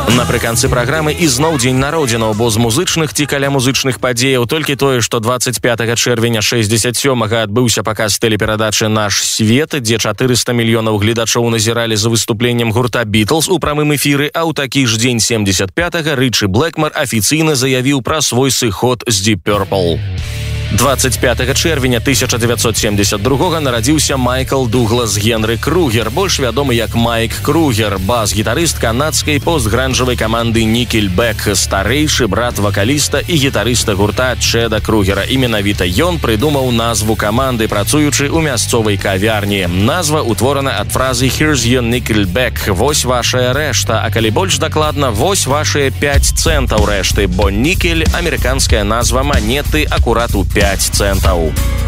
Напрыканцы праграмы ізноў дзень народзінаў, бо з музычных ці каля музычных падзеяў толькі тое, што 25 чэрвеня 67-га адбыўся паказ тэлеперадачы «Наш свет», дзе 400 мільёнаў гледачоў назіралі за выступленнем гурта «Бітлз» у прамым эфіры, а ў такі ж дзень 75-га Рычы Блэкмар афіцыйна заявіў пра свой сыход з Deep Purple. 25 чэрвеня 1972 нарадзіўся Майкл Дуглас Генры Кругер, больш вядомы як Майк Кругер, бас-гітарыст канадскай постгранжавай каманды Nickelback, старэйшы брат вакаліста і гітарыста гурта Чэда Кругера. І менавіта ён прыдумаў назву каманды, працуючы ў мясцовай кавярні. Назва ўтворана ад фразы «Here's your Nickelback» – «Вось вашая рэшта», а калі больш дакладна, «Вось вашыя 5 цэнтаў рэшты», бо нікель – амерыканская назва манеты акурат у 5 цэнтаў.